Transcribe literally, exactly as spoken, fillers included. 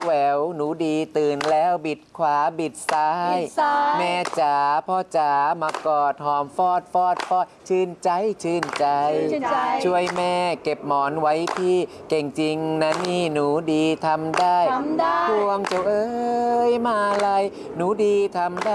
แหววหนูดีตื่นแล้วบิดขวาบิดซ้าย แม่จ๋าพ่อจ๋ามากอดหอมฟอดฟอดฟอดชื่นใจชื่นใจ ช่วยแม่เก็บหมอนไว้พี่เก่งจริงนะนี่หนูดีทำได้พวงเจ้าเอ้ยมาลัยหนูดีทำได้